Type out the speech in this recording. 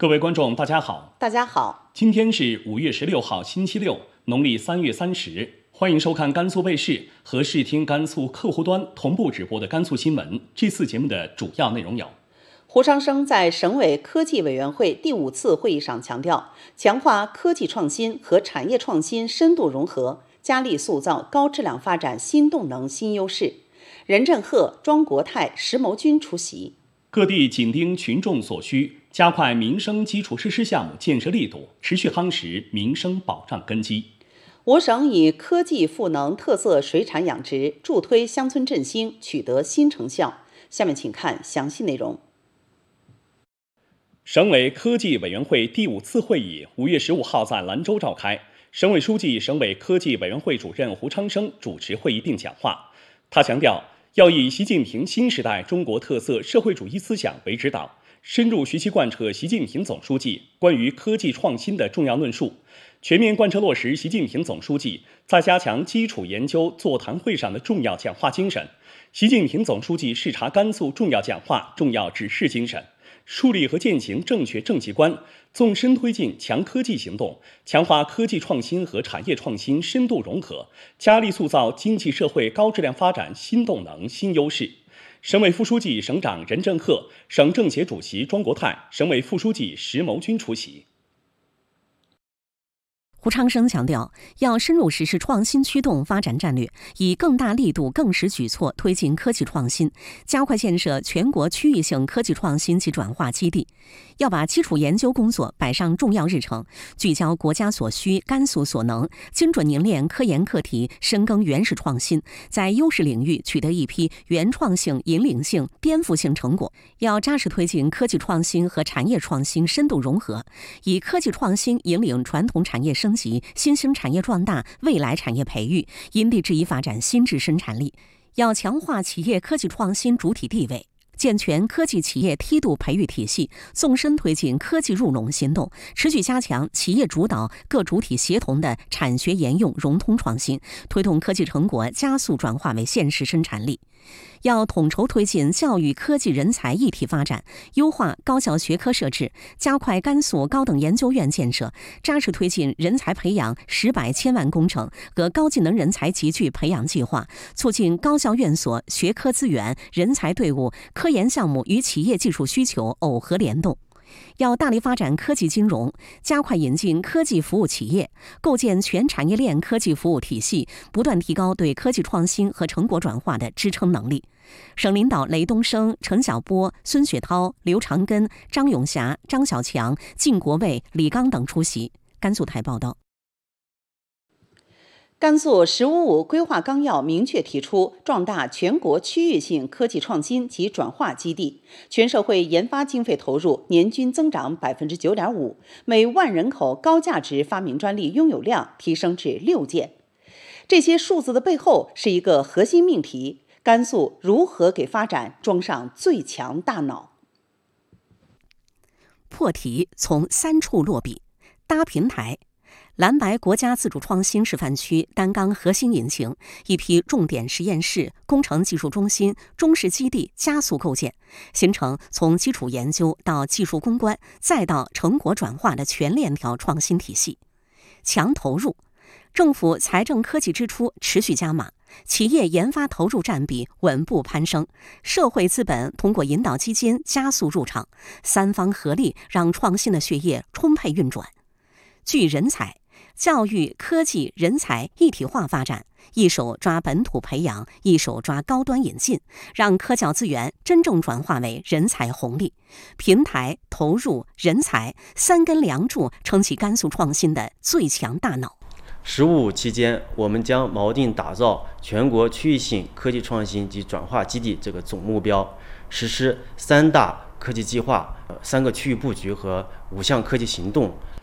各位观众，大家好。 大家好， 今天是5月16号，星期六，农历3月30。欢迎收看甘肃卫视和视听甘肃客户端同步直播的甘肃新闻。这次节目的主要内容有： 胡长生在省委科技委员会第5次会议上强调，强化科技创新和产业创新深度融合，加力塑造高质量发展新动能新优势。任正鹤、庄国泰、石谋军出席。 各地紧盯群众所需，加快民生基础设施项目建设力度，持续夯实民生保障根基。 我省以科技赋能特色水产养殖，助推乡村振兴，取得新成效。下面请看详细内容。 省委科技委员会第5次会议5月15号在兰州召开，省委书记、省委科技委员会主任胡昌生主持会议并讲话。他强调，要以习近平新时代中国特色社会主义思想为指导，深入学习贯彻习近平总书记关于科技创新的重要论述，全面贯彻落实习近平总书记在加强基础研究座谈会上的重要讲话精神，习近平总书记视察甘肃重要讲话、重要指示精神，树立和践行正确政绩观，纵深推进强科技行动，强化科技创新和产业创新深度融合，加力塑造经济社会高质量发展新动能新优势。省委副书记、省长任正鹤、省政协主席庄国泰、省委副书记石谋军出席。 胡昌生强调，要深入实施创新驱动发展战略，以更大力度、更实举措推进科技创新，加快建设全国区域性科技创新及转化基地。要把基础研究工作摆上重要日程，聚焦国家所需、甘肃所能，精准凝练科研课题，深耕原始创新，在优势领域取得一批原创性、引领性、颠覆性成果。要扎实推进科技创新和产业创新深度融合，以科技创新引领传统产业升级、新兴产业壮大、未来产业培育，因地制宜发展新质生产力。要强化企业科技创新主体地位，健全科技企业梯度培育体系，纵深推进科技入农行动，持续加强企业主导、各主体协同的产学研用融通创新，推动科技成果加速转化为现实生产力。要统筹推进教育科技人才一体发展，优化高校学科设置，加快甘肃高等研究院建设，扎实推进人才培养10百千万工程和高技能人才集聚培养计划，促进高校院所学科资源、人才队伍、科研项目与企业技术需求耦合联动。要大力发展科技金融，加快引进科技服务企业，构建全产业链科技服务体系，不断提高对科技创新和成果转化的支撑能力。省领导雷东升、陈晓波、孙雪涛、刘长根、张永霞、张小强、靳国卫、李刚等出席。甘肃台报道。 甘肃“十五五”规划纲要明确提出，壮大全国区域性科技创新及转化基地，全社会研发经费投入年均增长9.5%，每万人口高价值发明专利拥有量提升至6件。这些数字的背后是一个核心命题：甘肃如何给发展装上最强大脑？ 破题从3处落笔，搭平台。蓝白国家自主创新示范区担纲核心引擎，一批重点实验室、工程技术中心、中试基地加速构建，形成从基础研究到技术攻关再到成果转化的全链条创新体系。强投入，政府财政科技支出持续加码，企业研发投入占比稳步攀升，社会资本通过引导基金加速入场，三方合力让创新的血液充沛运转。聚人才，教育、科技、人才一体化发展，一手抓本土培养，一手抓高端引进，让科教资源真正转化为人才红利。平台、投入、人才3根梁柱撑起甘肃创新的最强大脑。 “15+5”期间，我们将锚定打造全国区域性科技创新及转化基地这个总目标，实施3大科技计划、3个区域布局和5项科技行动，